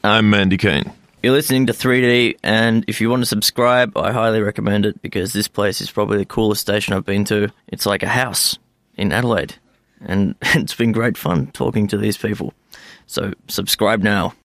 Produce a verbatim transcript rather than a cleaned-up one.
I'm Mandy Keane. You're listening to three D, and if you want to subscribe, I highly recommend it because this place is probably the coolest station I've been to. It's like a house in Adelaide, and it's been great fun talking to these people. So subscribe now.